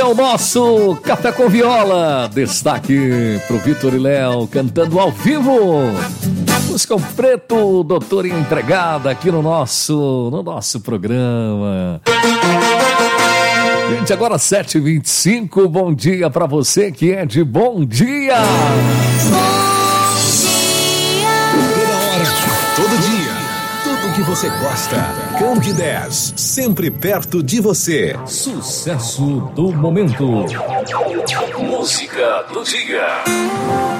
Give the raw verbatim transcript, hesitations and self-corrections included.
É o nosso Café com Viola. Destaque pro Vitor e Léo cantando ao vivo. Música Preto, doutorinha empregada aqui no nosso, no nosso programa. Gente, agora sete e vinte e cinco, bom dia pra você que é de bom dia. Bom dia. Toda hora, todo dia, tudo que você gosta. Candidez, sempre perto de você. Sucesso do momento. Música do dia.